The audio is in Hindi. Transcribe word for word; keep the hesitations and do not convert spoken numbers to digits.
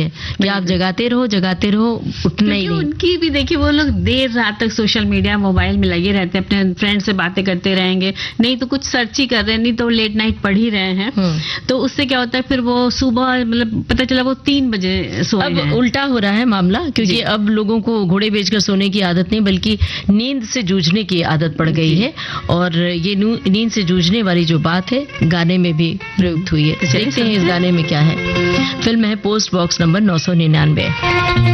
कि आप जगाते रहो जगाते रहो, उठना ही नहीं। उनकी भी देखिए, वो लोग देर रात तक सोशल मीडिया मोबाइल में लगे रहते हैं, अपने फ्रेंड से बातें करते रहेंगे, नहीं तो कुछ सर्च ही कर रहे हैं, नहीं तो लेट नाइट पढ़ ही रहे हैं। तो उससे क्या होता है, फिर वो सुबह मतलब पता चला वो तीन बजे सोए अब हैं। उल्टा हो रहा है मामला, क्योंकि अब लोगों को घोड़े बेचकर सोने की आदत नहीं बल्कि नींद से जूझने की आदत पड़ गई है, और ये नींद से जूझने वाली जो बात है गाने में भी प्रयुक्त हुई है। देखते हैं इस गाने में क्या है। फिल्म है पोस्ट बॉक्स नंबर नौ सौ निन्यानवे।